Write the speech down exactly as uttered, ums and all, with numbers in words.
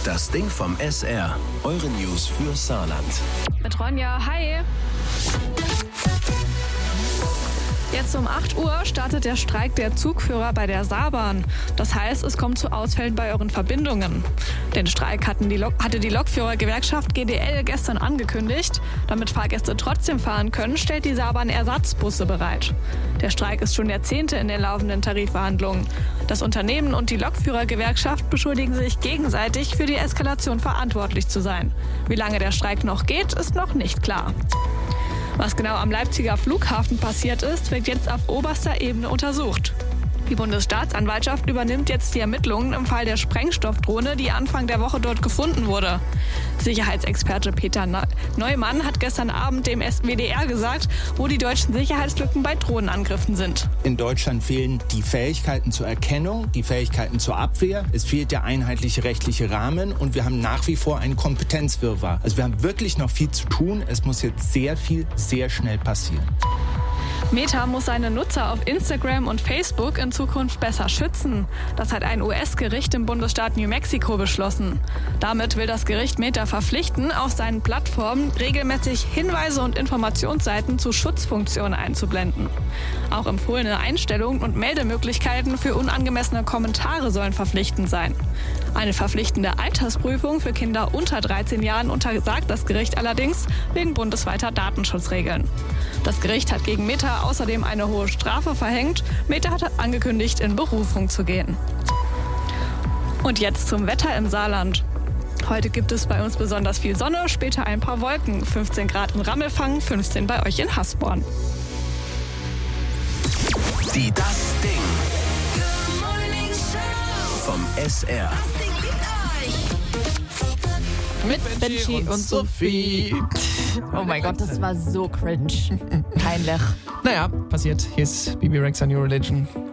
Das Ding vom S R. Eure News für Saarland. Mit Ronja, hi. Jetzt um acht Uhr startet der Streik der Zugführer bei der Saarbahn. Das heißt, es kommt zu Ausfällen bei euren Verbindungen. Den Streik hatten die Lok- hatte die Lokführergewerkschaft G D L gestern angekündigt. Damit Fahrgäste trotzdem fahren können, stellt die Saarbahn Ersatzbusse bereit. Der Streik ist schon Jahrzehnte in den laufenden Tarifverhandlungen. Das Unternehmen und die Lokführergewerkschaft beschuldigen sich gegenseitig, für die Eskalation verantwortlich zu sein. Wie lange der Streik noch geht, ist noch nicht klar. Was genau am Leipziger Flughafen passiert ist, wird jetzt auf oberster Ebene untersucht. Die Bundesstaatsanwaltschaft übernimmt jetzt die Ermittlungen im Fall der Sprengstoffdrohne, die Anfang der Woche dort gefunden wurde. Sicherheitsexperte Peter Neumann hat gestern Abend dem W D R gesagt, wo die deutschen Sicherheitslücken bei Drohnenangriffen sind. In Deutschland fehlen die Fähigkeiten zur Erkennung, die Fähigkeiten zur Abwehr. Es fehlt der einheitliche rechtliche Rahmen und wir haben nach wie vor einen Kompetenzwirrwarr. Also wir haben wirklich noch viel zu tun. Es muss jetzt sehr viel, sehr schnell passieren. Meta muss seine Nutzer auf Instagram und Facebook in Zukunft besser schützen. Das hat ein U S-Gericht im Bundesstaat New Mexico beschlossen. Damit will das Gericht Meta verpflichten, auf seinen Plattformen regelmäßig Hinweise und Informationsseiten zu Schutzfunktionen einzublenden. Auch empfohlene Einstellungen und Meldemöglichkeiten für unangemessene Kommentare sollen verpflichtend sein. Eine verpflichtende Altersprüfung für Kinder unter dreizehn Jahren untersagt das Gericht allerdings wegen bundesweiter Datenschutzregeln. Das Gericht hat gegen Meta außerdem eine hohe Strafe verhängt. Meta hat angekündigt, in Berufung zu gehen. Und jetzt zum Wetter im Saarland. Heute gibt es bei uns besonders viel Sonne, später ein paar Wolken. fünfzehn Grad in Rammelfang, fünfzehn bei euch in Hasborn. Die Das Ding vom S R. Mit Benji und, und Sophie. Oh mein Gott, das war so cringe. Peinlich. Naja, passiert. Hier ist B B Rexa New Religion.